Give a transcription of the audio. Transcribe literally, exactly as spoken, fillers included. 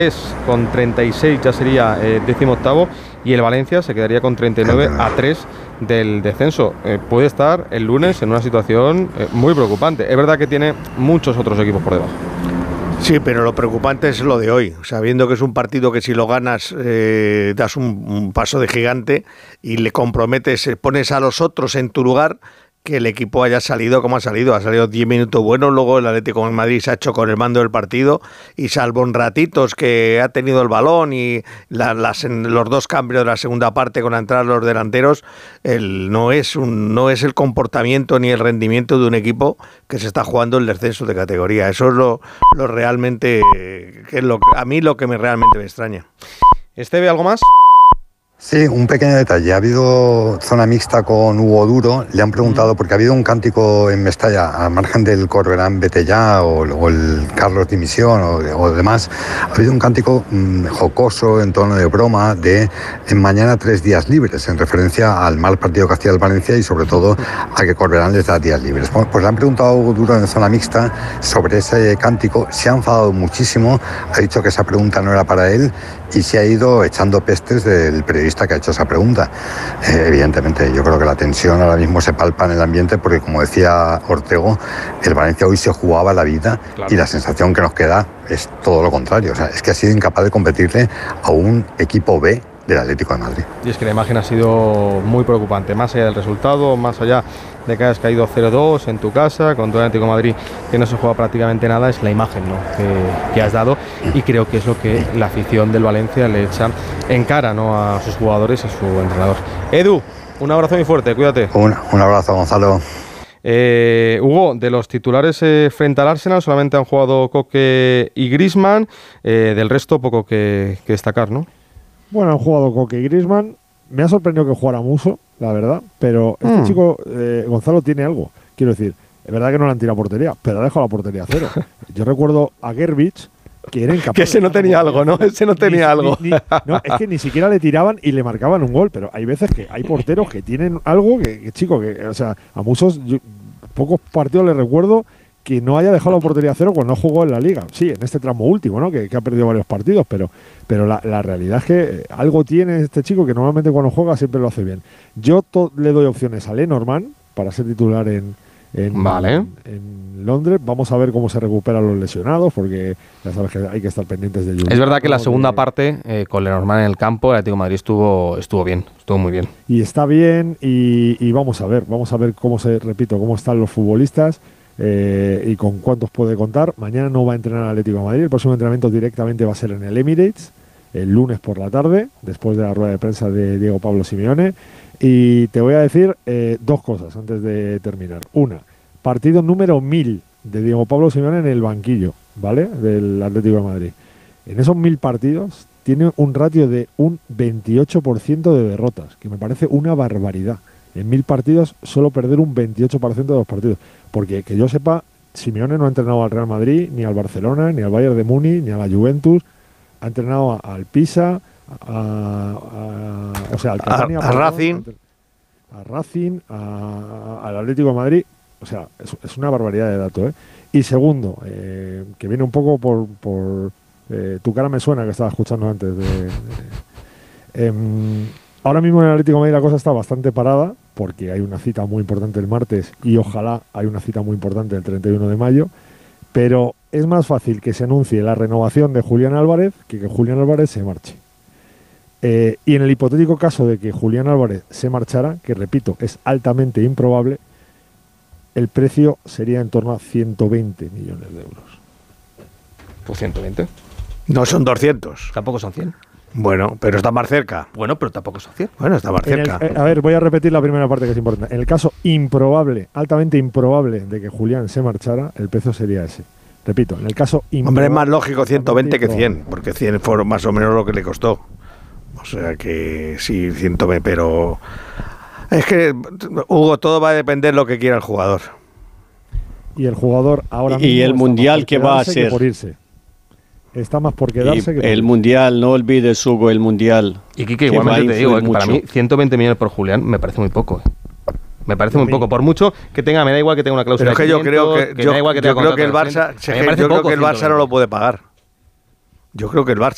con treinta y seis ya sería eh, décimo octavo y el Valencia se quedaría con treinta y nueve a tres del descenso. Eh, puede estar el lunes en una situación eh, muy preocupante. Es verdad que tiene muchos otros equipos por debajo. Sí, pero lo preocupante es lo de hoy, sabiendo que es un partido que si lo ganas eh, das un, un paso de gigante y le comprometes, pones a los otros en tu lugar. Que el equipo haya salido como ha salido, ha salido diez minutos buenos, luego el Atlético de Madrid se ha hecho con el mando del partido y salvo en ratitos que ha tenido el balón y la, las, los dos cambios de la segunda parte con la entrada de los delanteros, el, no, es un, no es el comportamiento ni el rendimiento de un equipo que se está jugando el descenso de categoría. Eso es lo, lo realmente, que es lo, a mí lo que me realmente me extraña. ¿Esteve, algo más? Sí, un pequeño detalle. Ha habido zona mixta con Hugo Duro. Le han preguntado, porque ha habido un cántico en Mestalla, al margen del Corberán Vete Ya o, o el Carlos Dimisión o, o demás, ha habido un cántico mmm, jocoso, en tono de broma, de en mañana tres días libres, en referencia al mal partido que hacía el Valencia y sobre todo a que Corberán les da días libres. Pues, pues le han preguntado a Hugo Duro en zona mixta sobre ese cántico. Se ha enfadado muchísimo, ha dicho que esa pregunta no era para él y se ha ido echando pestes del periodista que ha hecho esa pregunta. Eh, evidentemente, yo creo que la tensión ahora mismo se palpa en el ambiente porque, como decía Ortego, el Valencia hoy se jugaba la vida, claro, y la sensación que nos queda es todo lo contrario. O sea, es que ha sido incapaz de competirle a un equipo B del Atlético de Madrid. Y es que la imagen ha sido muy preocupante, más allá del resultado, más allá de que hayas caído cero dos en tu casa, con tu Atlético de Madrid que no se juega prácticamente nada, es la imagen, ¿no?, que, que has dado, y creo que es lo que la afición del Valencia le echa en cara, ¿no?, a sus jugadores y a su entrenador. Edu, un abrazo muy fuerte, cuídate. Un, un abrazo, Gonzalo. Eh, Hugo, de los titulares eh, frente al Arsenal solamente han jugado Coque y Griezmann, eh, del resto poco que, que destacar, ¿no? Bueno, han jugado Coque y Griezmann. Me ha sorprendido que jugara Muso, la verdad, pero este mm. chico, eh, Gonzalo, tiene algo. Quiero decir, es verdad que no le han tirado a portería, pero ha dejado la portería a cero. Yo recuerdo a Gerbich, que era incapaz. Que ese no tenía algo, ¿no? Ese no tenía ni, algo. Ni, ni, no, es que ni siquiera le tiraban y le marcaban un gol, pero hay veces que hay porteros que tienen algo que, que chico, que, o sea, a Musos, yo, pocos partidos le recuerdo que no haya dejado la portería a cero cuando no jugó en la Liga. Sí, en este tramo último, ¿no?, que, que ha perdido varios partidos, pero, pero la, la realidad es que algo tiene este chico que normalmente cuando juega siempre lo hace bien. Yo to- le doy opciones a Lenormand para ser titular en, en, vale. en, en Londres. Vamos a ver cómo se recuperan los lesionados, porque ya sabes que hay que estar pendientes de ellos. Es verdad que la segunda de... parte, eh, con Lenormand en el campo, el Atlético de Madrid estuvo, estuvo bien, estuvo muy bien. Y está bien, y, y vamos a ver, vamos a ver cómo se, repito, cómo están los futbolistas. Eh, y con cuántos puede contar. Mañana no va a entrenar al Atlético de Madrid. El próximo entrenamiento directamente va a ser en el Emirates, el lunes por la tarde, después de la rueda de prensa de Diego Pablo Simeone. Y te voy a decir eh, dos cosas antes de terminar. Una, partido número mil de Diego Pablo Simeone en el banquillo, ¿vale?, del Atlético de Madrid. En esos mil partidos tiene un ratio de un veintiocho por ciento de derrotas, que me parece una barbaridad. En mil partidos solo perder un veintiocho por ciento de los partidos. Porque, que yo sepa, Simeone no ha entrenado al Real Madrid, ni al Barcelona, ni al Bayern de Múnich, ni a la Juventus. Ha entrenado a, al Pisa, a, a, o sea, al Catania, a, a Racing, a Racing, a, al Atlético de Madrid. O sea, es, es una barbaridad de datos, ¿eh? Y segundo, eh, que viene un poco por... por eh, tu cara me suena, que estaba escuchando antes. De, de, eh, ahora mismo en el Atlético de Madrid la cosa está bastante parada, porque hay una cita muy importante el martes y ojalá hay una cita muy importante el treinta y uno de mayo, pero es más fácil que se anuncie la renovación de Julián Álvarez que que Julián Álvarez se marche. Eh, y en el hipotético caso de que Julián Álvarez se marchara, que repito, es altamente improbable, el precio sería en torno a ciento veinte millones de euros. ¿Pues ciento veinte? No son doscientos. Tampoco son cien. Bueno, pero está más cerca. Bueno, pero tampoco son cien. Bueno, está más cerca. El, eh, a ver, voy a repetir la primera parte que es importante. En el caso improbable, altamente improbable, de que Julián se marchara, el precio sería ese. Repito, en el caso improbable... Hombre, es más lógico ciento veinte que cien, porque cien fue más o menos lo que le costó. O sea que sí, ciento veinte, pero... Es que, Hugo, todo va a depender de lo que quiera el jugador. Y el jugador ahora mismo... ¿Y el Mundial qué va a hacer? Por irse. Está más por quedarse y que por el irse. Mundial, no olvides, Hugo, el Mundial. Y Quique, igualmente te digo, eh, que para mí ciento veinte millones por Julián me parece muy poco. Eh. Me parece muy poco. Por mucho que tenga, me da igual que tenga una cláusula. Pero es que yo creo que, que, yo, que, yo creo que el Barça, se, yo creo que el Barça no lo puede pagar. Yo creo que el Barça